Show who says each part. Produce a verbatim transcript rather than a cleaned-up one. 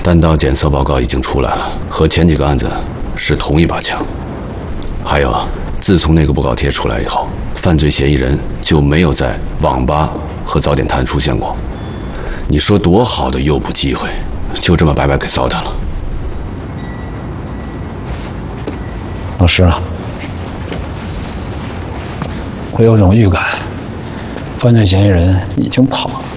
Speaker 1: 弹道检测报告已经出来了，和前几个案子是同一把枪。还有啊，自从那个布告贴出来以后，犯罪嫌疑人就没有在网吧和早点摊出现过。你说多好的诱捕机会，就这么白白给糟蹋了。
Speaker 2: 老师啊，我有种预感，犯罪嫌疑人已经跑了。